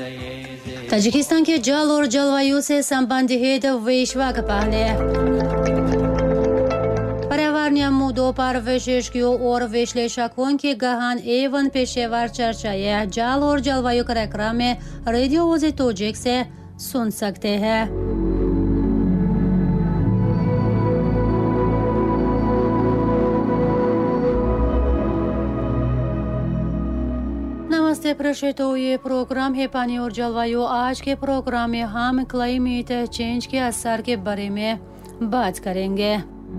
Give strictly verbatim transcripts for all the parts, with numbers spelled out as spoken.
Tajikistan के जल और जलवायु से संबंधित विश्व पहले पर्यावरणीय मुद्दों पर विशेषज्ञों और विश्लेषकों की गहन एवं पेशेवर चर्चाएं जल और जलवायु कार्यक्रम में रेडियो ओज़ेटोजिक से सुन सकते हैं। नमस्ते प्रेक्षकों, ये प्रोग्राम है पानी और जलवायु। आज के प्रोग्राम में हम क्लाइमेट चेंज के असर के बारे में बात करेंगे।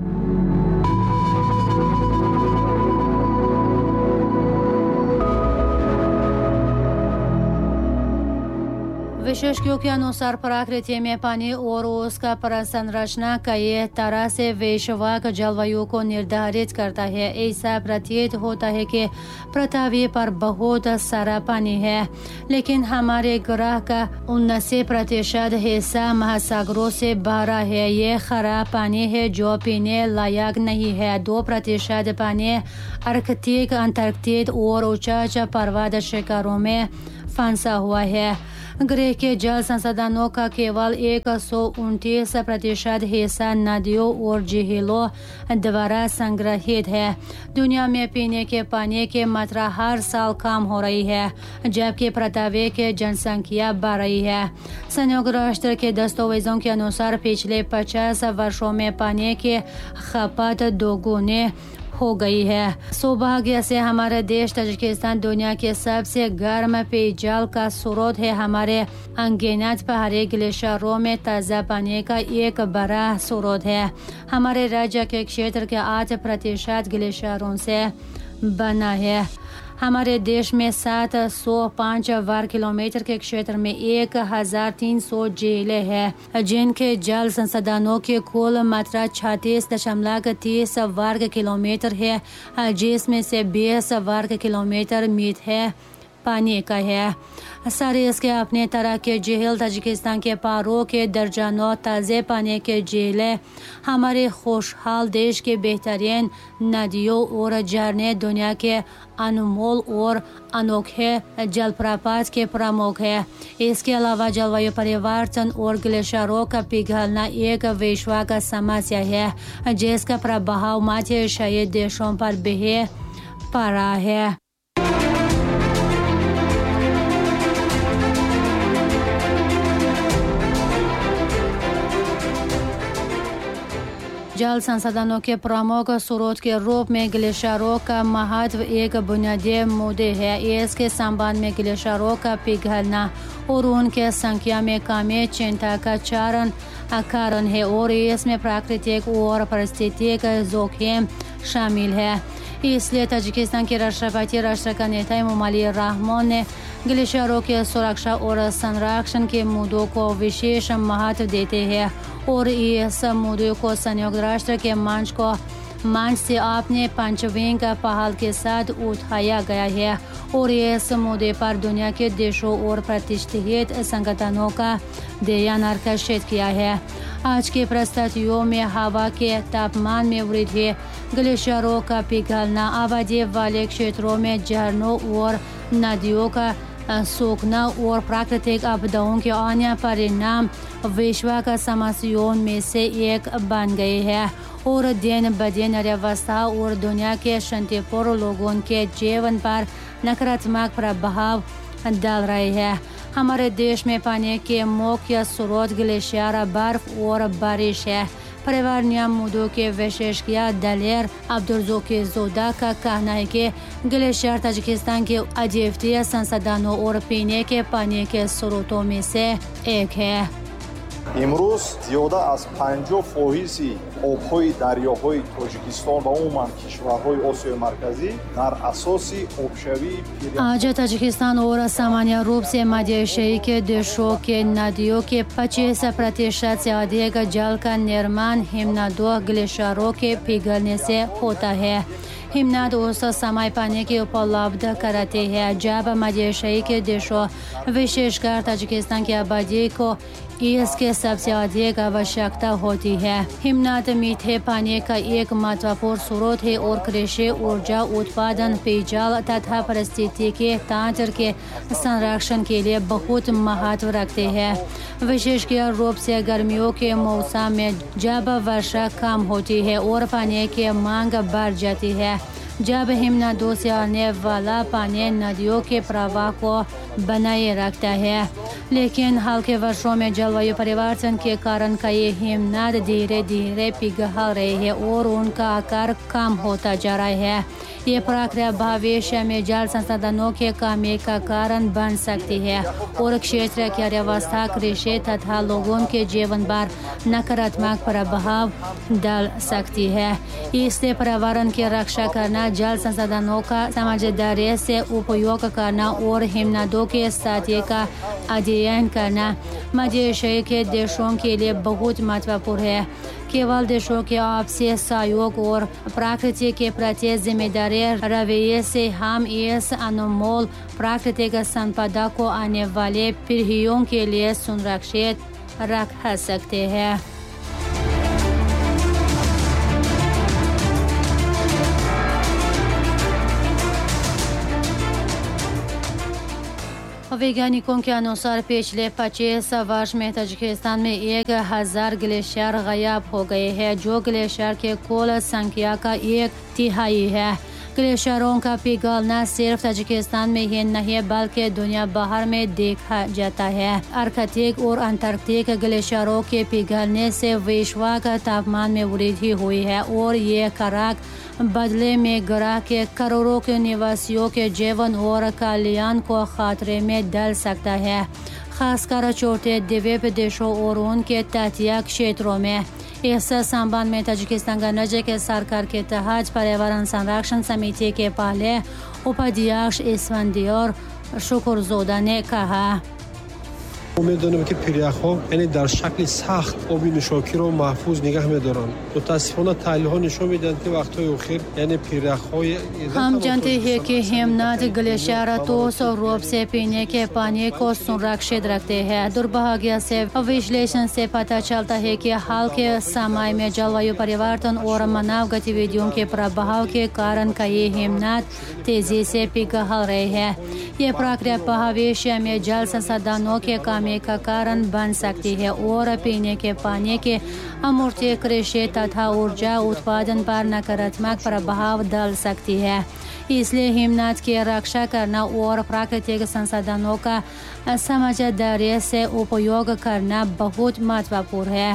विशेषज्ञों के अनुसार प्रकृति में पानी और उसका संरचना कई तरह से वैश्विक जलवायु को निर्धारित करता है। ऐसा प्रतीत होता है कि पृथ्वी पर बहुत सारा पानी है, लेकिन हमारे ग्रह का उन्नासी प्रतिशत हिस्सा महासागरों से भरा है। ये खराब पानी है जो पीने लायक नहीं है। दो प्रतिशत पानी आर्कटिक, अंटार्कटिक और ऊंचे पर्वत शिखरों में फंसा हुआ है। ग्रह के जल संसाधनों का केवल एक सौ उनतीस प्रतिशत हिस्सा नदियों और झीलों द्वारा संग्रहित है। दुनिया में पीने के पानी की मात्रा हर साल कम हो रही है, जबकि पृथ्वी की जनसंख्या बढ़ रही है। संयुक्त राष्ट्र के दस्तावेजों के अनुसार पिछले पचास वर्षों में पानी की खपत दोगुनी हो गई है। सौभाग्य से हमारे देश ताजिकिस्तान दुनिया के सबसे गर्म पेयजल का स्रोत है। हमारे अनगिनत पहाड़ी ग्लेशियरों में ताज़ा पानी का एक बड़ा स्रोत है। हमारे राज्य के क्षेत्र के आठ प्रतिशत ग्लेशियरों से बना है। हमारे देश में सात सौ पाँच वर्ग किलोमीटर के क्षेत्र में एक हजार तीन सौ झीलें हैं, जिनके जल संसाधनों की कुल मात्रा छत्तीस दशमलव तीस वर्ग किलोमीटर है, जिसमें से बीस वर्ग किलोमीटर मीठे पानी का है। सारे इसके अपने तरह के झील ताजिकिस्तान के पारों के दर्जनों ताज़े पानी के झीलें हमारे खुशहाल देश के बेहतरीन नदियों और झरने दुनिया के अनमोल और अनोखे जलप्रपात के प्रमुख है। इसके अलावा जलवायु परिवर्तन और ग्लेशियरों का पिघलना एक वैश्विक समस्या है, जिसका प्रभाव मध्य एशियाई देशों पर भी पड़ा है। जल संसाधनों के प्रमुख स्रोत के रूप में ग्लेशियरों का महत्व एक बुनियादी मुद्दे है। इसके संबंध में ग्लेशियरों का पिघलना और उनके संख्या में कमी चिंता का चारण कारण है, और इसमें प्राकृतिक और पारिस्थितिक जोखिम शामिल है। इसलिए ताजिकिस्तान के राष्ट्रपति राष्ट्र का नेता इमामोली रहमान ने ग्लेशियरों के सुरक्षा और संरक्षण के मुद्दों को विशेष महत्व देते हैं, और इस मुद्दे को संयुक्त राष्ट्र के मंच को मंच से अपने पंचविंग पहल के साथ उठाया गया है, और इस मुद्दे पर दुनिया के देशों और प्रतिष्ठित संगठनों का ध्यान आकर्षित किया है। आज के परिस्थितियों में हवा के तापमान में वृद्धि, ग्लेशियरों का पिघलना, आबादी वाले क्षेत्रों में झरनों और नदियों का सूखना और प्राकृतिक आपदाओं के अन्य परिणाम वैश्विक समस्याओं में से एक बन गए हैं, और दिन ब दिन अर्थव्यवस्था और दुनिया के शांतिपूर्ण लोगों के जीवन पर नकारात्मक प्रभाव डाल रहे हैं। हमारे देश में पानी के मुख्य स्रोत ग्लेशियर, बर्फ और बारिश है। पर्यावरणीय मुद्दों के विशेषज्ञ दलेर अब्दुर्ज़ोक़ज़ोदा का कहना है कि ग्लेशियर ताजिकिस्तान के अद्वितीय संसाधनों और पीने के पानी के स्रोतों में से एक है। امروز زیاده از پنجاه فیصد آب‌های دریاهای تاجیکستان و عموما کشورهای آسیای مرکزی در اساس آبشوی आज ताजिकिस्तान और सामान्य रूप से मध्य एशिया के देशों के नदियों के पच्चीस प्रतिशत से अधिक जल का निर्माण हिमनदों ग्लेशियरों के पिघलने से होता है। हिमनद उस समय पानी की उपलब्ध कराते हैं जब मलेशिया के देशों विशेषकर ताजिकिस्तान की आबादी को इसके सबसे अधिक आवश्यकता होती है। हिमनद मीठे पानी का एक महत्वपूर्ण स्रोत है और कृषि, ऊर्जा उत्पादन, पेयजल तथा पारिस्थितिकी तंत्र के संरक्षण के लिए बहुत महत्व रखते हैं। विशेषकर रूप से गर्मियों के मौसम में जब वर्षा कम होती है और पानी की मांग बढ़ जाती है, जब हिमनदों से आने वाला पानी नदियों के प्रवाह को बनाए रखता है। लेकिन हाल के वर्षों में जलवायु परिवर्तन के कारण कई हिमनद धीरे धीरे पिघल रहे हैं और उनका आकार कम होता जा रहा है। ये प्रक्रिया भविष्य में जल संसाधनों के कमी का कारण बन सकती है और क्षेत्र की अर्थव्यवस्था, कृषि तथा लोगों के जीवन पर नकारात्मक प्रभाव डाल सकती है। इसलिए पर्यावरण की रक्षा करना, जल संसाधनों का समझदारी से उपयोग करना और हिमनदों के स्थिति का अध्ययन करना मलेशिया के देशों के लिए बहुत महत्वपूर्ण है। केवल देशों के आपसी सहयोग और प्रकृति के प्रति जिम्मेदारी रवैये से हम इस अनमोल प्राकृतिक संपदा को आने वाले पीढ़ियों के लिए सुरक्षित रख सकते हैं। वैज्ञानिकों के अनुसार पिछले पच्चीस वर्ष में ताजिकिस्तान में एक हजार ग्लेशियर गायब हो गए हैं, जो ग्लेशियर के कुल संख्या का एक तिहाई है। ग्लेशियरों का पिघलना सिर्फ ताजिकिस्तान में ही नहीं बल्कि दुनिया भर में देखा जाता है। आर्कटिक और अंटार्कटिक ग्लेशियरों के पिघलने से विश्व का तापमान में वृद्धि हुई है और ये कारक बदले में ग्रह के करोड़ों के निवासियों के जीवन और कल्याण को खतरे में डाल सकता है, खासकर छोटे द्वीप देशों और उनके तटीय क्षेत्रों में। इस संबंध में ताजिकिस्तान गणराज्य के सरकार के तहत पर्यावरण संरक्षण समिति के पहले उपाध्यक्ष इस्फंदियार शुक्रजोदा ने कहा, امید دارم که پیریخ‌ها یعنی در شکل سخت آبی نوشاکی رو محفوظ نگه می‌دارن. متأسفانه تحلیل‌ها نشون میدن که وقت‌های اخیر یعنی پیریخ‌های हम जानते हैं कि हिमनद ग्लेशियर ठोस रूप से पीने के पानी को सुरक्षित रखते हैं। दुर्भाग्य से विश्लेषण से पता चलता है कि हाल के समय में जलवायु परिवर्तन और मानव गतिविधियों के प्रभाव के कारण कई हिमनद तेजी से पिघल रहे हैं। ये प्रक्रिया भविष्य में जल संसाधनों के कमी का कारण बन सकती है और पीने के पानी के अमूर्त कृषि तथा ऊर्जा उत्पादन पर नकारात्मक प्रभाव डाल सकती है। इसलिए हिमनद की रक्षा करना और प्राकृतिक संसाधनों का समझदारी से उपयोग करना बहुत महत्वपूर्ण है।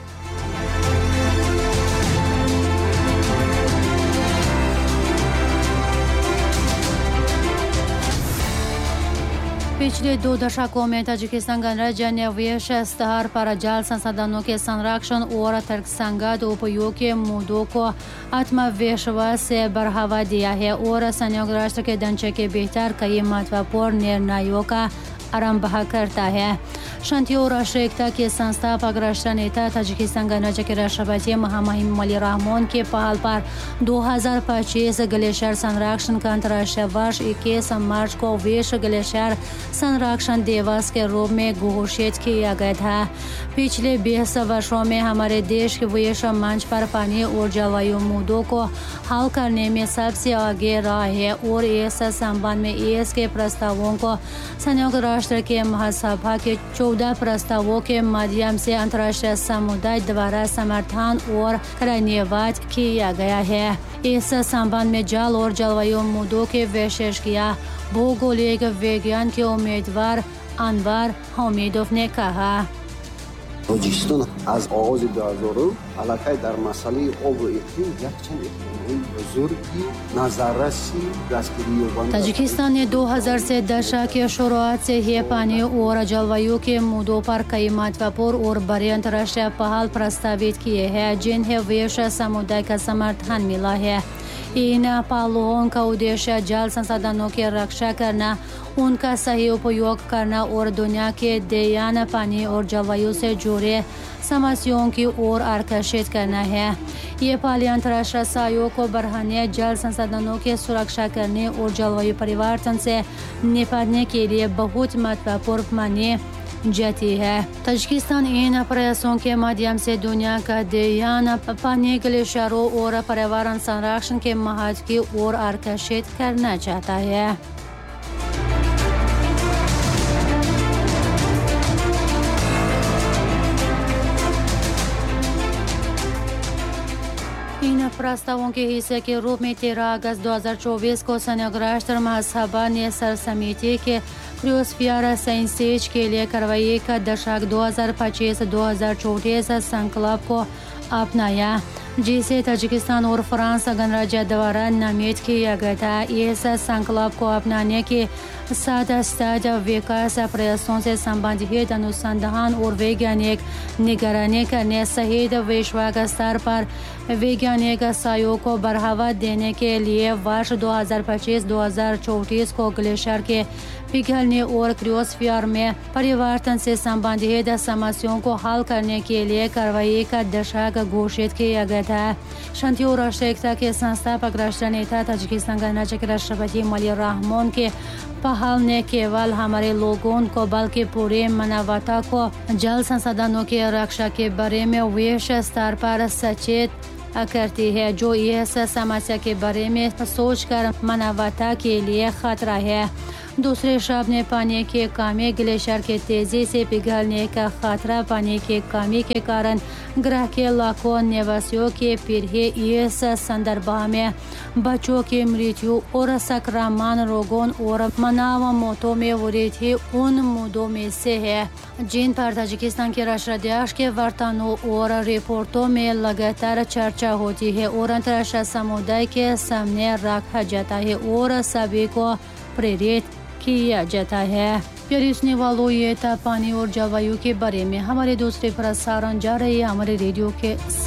पिछले दो दशकों में ताजिकिस्तान गणराज्य ने वैश्विक स्तर पर जल संसाधनों के संरक्षण और तर्कसंगत उपयोग के मुद्दों को आत्मविश्वास से बढ़ावा दिया है और संयुक्त राष्ट्र के ढांचे के भीतर कई महत्वपूर्ण निर्णयों का आरंभ करता है। शांति और राष्ट्रीय एकता के संस्थापक राष्ट्र नेता ताजिकिस्तान गणराज्य के राष्ट्रपति महामहिम अली रहमान के पहल पर दो हज़ार पच्चीस ग्लेशियर संरक्षण का अंतर्राष्ट्रीय वर्ष इक्कीस मार्च को विश्व ग्लेशियर संरक्षण दिवस के रूप में घोषित किया गया था। पिछले बीस वर्षों में हमारे देश के विश्व मंच पर पानी और जलवायु मुद्दों को हल करने में सबसे आगे रहा है और इस संबंध में इसके प्रस्तावों को संयुक्त राष्ट्र के महासभा के चौदह प्रस्तावों के माध्यम से अंतर्राष्ट्रीय समुदाय द्वारा समर्थन और कार्यान्वित किया गया है। इस संबंध में जल और जलवायु मुद्दों के विशेषज्ञ भौगोलिक विज्ञान के उम्मीदवार अनवर हमीदोव ने कहा, توجیکستان از آغاز دو هزار علاقه در مسئله آب و اقلیم یک چند اقدامات بزرگی نظررسی دستگیری و بند ताजिकिस्तान ने दो हज़ार से दशक की शुरुआत से ही पानी और जलवायु के मुद्दों पर कई महत्वपूर्ण और बड़े अंतर्राष्ट्रीय पहल प्रस्तावित किए हैं जिन्हें वैश्विक समुदाय का समर्थन मिला है। इन पहलुओं का उद्देश्य जल संसाधनों की रक्षा करना, उनका सही उपयोग करना और दुनिया के दरियाना पानी और जलवायु से जुड़े समस्याओं की ओर आकर्षित करना है। ये पहले अंतर्राष्ट्रीय सहयोग को बढ़ाने, जल संसाधनों की सुरक्षा करने और जलवायु परिवर्तन से निपटने के लिए बहुत महत्वपूर्ण मानी जाती है। ताजिकिस्तान इन प्रयासों के माध्यम से दुनिया का दरियाना पानी, ग्लेशियरों और पर्यावरण संरक्षण के महत्व की ओर आकर्षित करना चाहता है। इन प्रस्तावों के हिस्से के रूप में तेरह अगस्त दो हज़ार चौबीस को संयुक्त राष्ट्र महासभा ने सर्व समिति के क्रियोस्फीयर साइंसेज के लिए कार्रवाई का दशक दो हज़ार पच्चीस दो हज़ार चौंतीस संकल्प को अपनाया, जिसे ताजिकिस्तान और फ्रांस गणराज्य द्वारा नामित किया गया था। इस संकल्प को अपनाने के साथ साथ विकास प्रयासों से संबंधित अनुसंधान और वैज्ञानिक निगरानी करने सहित वैश्विक स्तर पर वैज्ञानिक सहयोग को बढ़ावा देने के लिए वर्ष दो हज़ार पच्चीस दो हज़ार चौंतीस को ग्लेशियर के पिघलने और क्रियोस्फीयर में परिवर्तन से संबंधित समस्याओं को हल करने के लिए कार्रवाई का दशक घोषित किया गया था। शांति और राष्ट्रीय एकता के संस्थापक राष्ट्र नेता ताजिकिस्तान गणराज्य के राष्ट्रपति मलिक रहमान के पहल ने केवल हमारे लोगों को बल्कि पूरी मानवता को जल संसाधनों की रक्षा के बारे में वैश्विक स्तर पर सचेत करती है, जो इस समस्या के बारे में सोचकर मानवता के लिए खतरा है। दूसरे शब्द में पानी की कमी, ग्लेशियर के तेजी से पिघलने का खतरा, पानी की कमी के कारण ग्रह के लाखों निवासियों की पीढ़ी, इस संदर्भ में बच्चों की मृत्यु और संक्रामक रोगों और मानव मौतों में वृद्धि उन मुद्दों में से है जिन पर ताजिकिस्तान के राष्ट्राध्यक्ष के वार्ताओं और रिपोर्टों में लगातार चर्चा होती है और अंतर्राष्ट्रीय समुदाय के सामने रखा जाता है और सभी को प्रेरित किया जाता है। प्यारे सुनने वालों, ये था पानी और जलवायु के बारे में हमारे दूसरे प्रसारण जा रही है हमारे रेडियो के